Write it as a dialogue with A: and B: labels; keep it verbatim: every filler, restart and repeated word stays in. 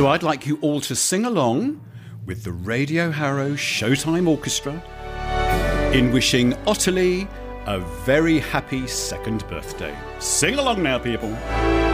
A: So I'd like you all to sing along with the Radio Harrow Showtime Orchestra in wishing Ottilie a very happy second birthday. Sing along now, people.